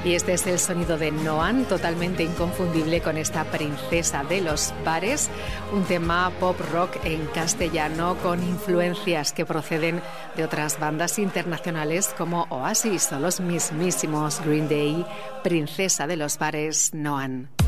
Y este es el sonido de Noan, totalmente inconfundible con esta princesa de los bares, un tema pop rock en castellano con influencias que proceden de otras bandas internacionales como Oasis o los mismísimos Green Day, princesa de los bares, Noan.